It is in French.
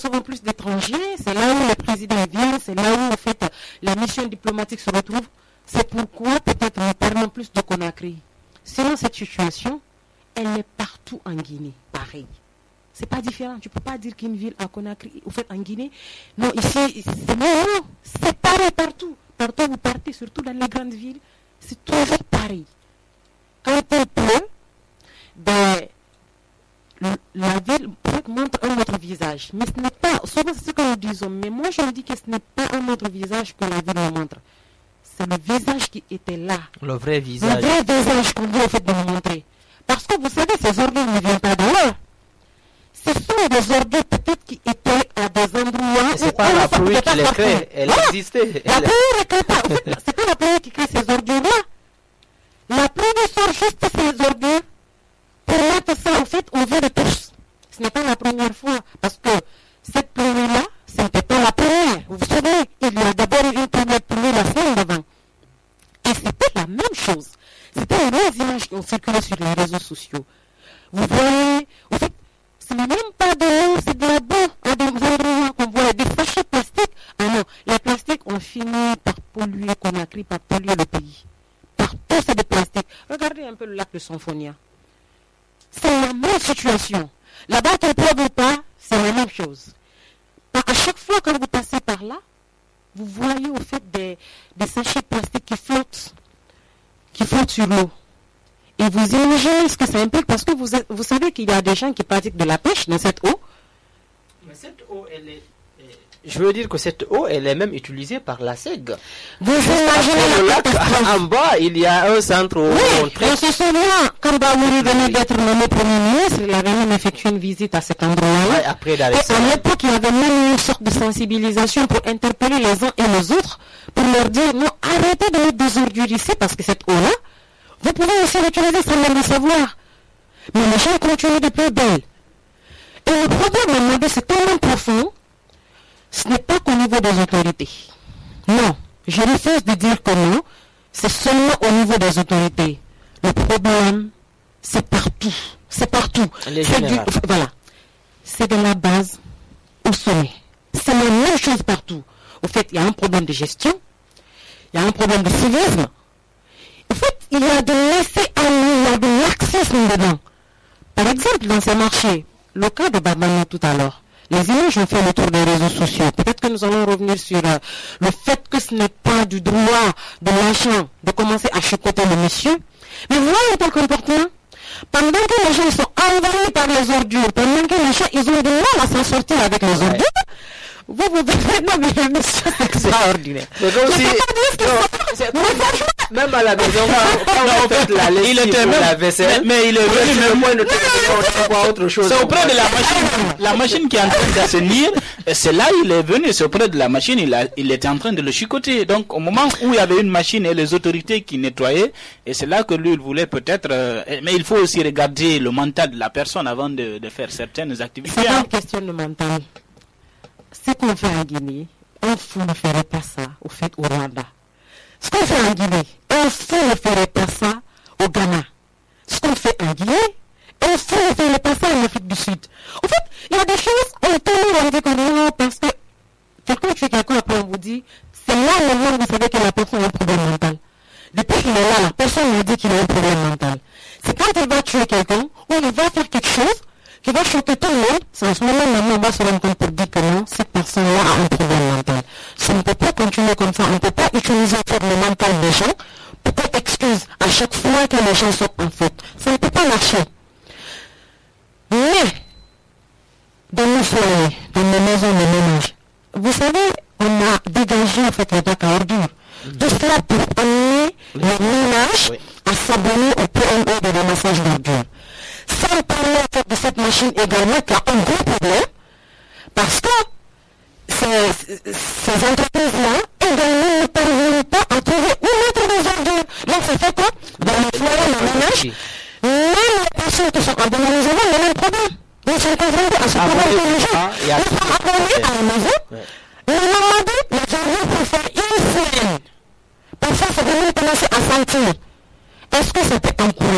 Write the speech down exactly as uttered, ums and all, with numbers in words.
recevons plus d'étrangers, c'est là où les présidents viennent, c'est là où en fait les missions diplomatiques se retrouvent. C'est pourquoi peut-être nous parlons plus de Conakry. Sinon, cette situation, elle est partout en Guinée, pareil. C'est pas différent. Tu peux pas dire qu'une ville à Conakry, au fait en Guinée, non, ici, c'est non, non, c'est pareil partout. Partout où vous partez, surtout dans les grandes villes, c'est toujours pareil. Quand il pleut, ben, la ville montre un autre visage. Mais ce n'est pas, souvent c'est ce que nous disons, mais moi je me dis que ce n'est pas un autre visage que la ville nous montre. C'est le visage qui était là. Le vrai visage. Le vrai visage qu'on veut en fait nous montrer. Parce que vous savez, ces ordures ne viennent pas d'ailleurs. Ce sont des ordures peut-être qui étaient à des endroits. Et c'est pas la pluie qui les crée, elle ah, existait. La pluie ne crée pas. En fait, c'est pas la pluie qui crée ces ordures-là. La pluie sort juste ces ordures pour mettre ça en fait au vu de tous. Ce n'est pas la première fois. Parce que cette pluie-là, ce n'était pas la première. Vous savez, il y a d'abord eu une première pluie la semaine d'avant. Et c'était la même chose. C'était les images qui ont circulé sur les réseaux sociaux. Vous voyez, en fait, ce n'est même pas de l'eau, c'est de la boue. À des endroits qu'on voit des sachets plastiques. Ah non, les plastiques ont fini par polluer Conakry, par polluer le pays. Partout, c'est des plastiques. Regardez un peu le lac de Symphonia. C'est la même situation. Là-bas, qu'il pleuve ou pas, c'est la même chose. À chaque fois que vous passez par là, vous voyez au fait des, des sachets plastiques qui flottent, qui flottent sur l'eau. Et vous imaginez ce que ça implique, parce que vous, vous savez qu'il y a des gens qui pratiquent de la pêche dans cette eau. Mais cette eau, elle est... Je veux dire que cette eau, elle est même utilisée par la S E G. Vous imaginez le lac, en bas, il y a un centre où oui, on traite. on se souvient, quand Baouri venait d'être nommé Premier ministre, il avait même effectué une visite à cet endroit-là. Ouais, après, dans les et à l'époque, il y avait même une sorte de sensibilisation pour interpeller les uns et les autres, pour leur dire, non, arrêtez de mettre des ordures ici, parce que cette eau-là, vous pouvez aussi l'utiliser sans même le savoir. Mais les gens continuent de plus belle. Et le problème, maintenant, c'est tellement profond. Ce n'est pas qu'au niveau des autorités. Non, je refuse de dire que non, c'est seulement au niveau des autorités. Le problème, c'est partout. C'est partout. C'est du, voilà. C'est de la base au sommet. C'est la même chose partout. Au fait, il y a un problème de gestion, il y a un problème de civisme. En fait, il y a de laisser-aller, il y a de laxisme dedans. Par exemple, dans ces marchés, le cas de Babano tout à l'heure, les images ont fait le tour des réseaux sociaux. Peut-être que nous allons revenir sur euh, le fait que ce n'est pas du droit de l'agent de commencer à chicoter le monsieur. Mais vous voyez ton comportement. Pendant que les gens sont envahis par les ordures, pendant que les gens ils ont du mal à s'en sortir avec les ordures, vous vous dites, non mais le monsieur c'est extraordinaire. Je sais pas dire même à la maison, quand on fait la lessive ou la vaisselle, mais, mais il est venu même moins de temps autre chose. C'est auprès de la machine, la machine qui est en train d'assainir, c'est là il est venu, c'est auprès de la machine, il, a, il était en train de le chicoter. Donc au moment où il y avait une machine et les autorités qui nettoyaient, et c'est là que lui il voulait peut-être, euh, mais il faut aussi regarder le mental de la personne avant de, de faire certaines activités. C'est pas une question de mental. Ce qu'on fait en Guinée, un fou ne ferait pas ça au fait au Rwanda. Ce qu'on fait en Guinée, un fou ne ferait pas ça au Ghana. Ce qu'on fait en Guinée, un fou ne ferait pas ça en Afrique du Sud. En fait, il y a des choses, on est tellement rendu compte parce que quelqu'un tue quelqu'un, après on vous dit, c'est là le moment où vous savez que la personne a un problème mental. Depuis qu'il est là, la personne lui dit qu'il a un problème mental. C'est quand il va tuer quelqu'un, ou il va faire quelque chose, qui va choquer tout le monde, c'est en ce moment maintenant on va se rendre compte pour dire que non, cette personne-là a un problème mental. Ça ne peut pas continuer comme ça, on ne peut pas utiliser le mental des gens pour être excuse à chaque fois que les gens sont en faute. Ça ne peut pas marcher. Mais, dans nos foyers, dans nos maisons de ménage, vous savez, on a dégagé en fait les bacs à ordures. Tout cela pour amener le ménage oui. à s'abonner au P M E de ramassage d'ordures. Sans parler en fait de cette machine également qui a un gros problème, parce que ces, ces entreprises-là également ne parviennent pas à trouver où mettre des ordures. Donc ça fait quoi? Dans les foyers, le ménage, même les personnes qui sont abonnées aux ordures, le même problème. Ils sont confrontés à ce problème que les gens ils sont abonnés à la maison. Le lendemain, les ordures pour faire une semaine. Parfois, ça devrait commencer à sentir. Est-ce que ça peut encourager